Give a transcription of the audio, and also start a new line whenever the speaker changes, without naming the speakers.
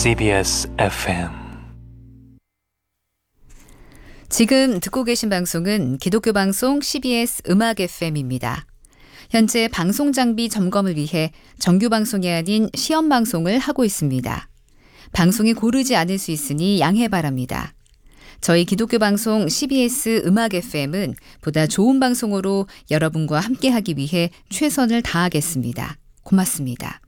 CBS FM.
지금 듣고 계신 방송은 기독교 방송 CBS 음악 FM입니다. 현재 방송 장비 점검을 위해 정규 방송이 아닌 시험 방송을 하고 있습니다. 방송이 고르지 않을 수 있으니 양해 바랍니다. 저희 기독교 방송 CBS 음악 FM은 보다 좋은 방송으로 여러분과 함께하기 위해 최선을 다하겠습니다. 고맙습니다.